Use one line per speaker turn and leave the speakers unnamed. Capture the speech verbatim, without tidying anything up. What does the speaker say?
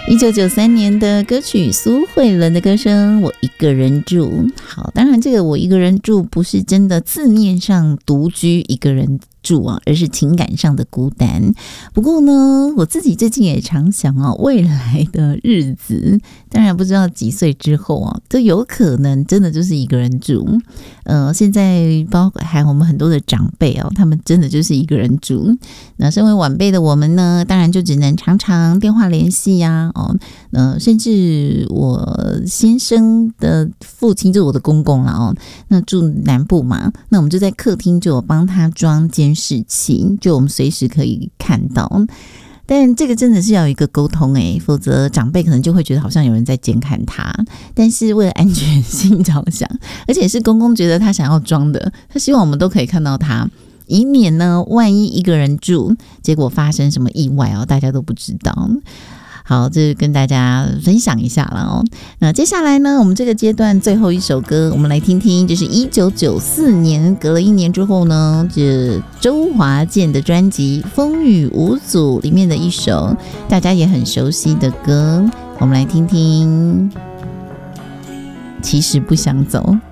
一九九三年的歌曲，苏慧伦的歌声《我一个人住》。好，当然这个我一个人住不是真的字面上独居一个人住啊，而是情感上的孤单。不过呢，我自己最近也常想啊，未来的日子，当然不知道几岁之后啊，这有可能真的就是一个人住。呃，现在包含我们很多的长辈啊，他们真的就是一个人住。那身为晚辈的我们呢，当然就只能常常电话联系呀、啊，哦，呃，甚至我先生的父亲就是我的公公啦，哦，那住南部嘛，那我们就在客厅就有帮他装监视器，就我们随时可以看到。但这个真的是要有一个沟通诶，否则长辈可能就会觉得好像有人在监看他。但是为了安全性着想，而且是公公觉得他想要装的，他希望我们都可以看到他，以免呢万一一个人住，结果发生什么意外哦，大家都不知道。好，这跟大家分享一下了哦。那接下来呢，我们这个阶段最后一首歌，我们来听听，就是一九九四年，隔了一年之后呢，这周华健的专辑《风雨无阻》里面的一首大家也很熟悉的歌，我们来听听。其实不想走。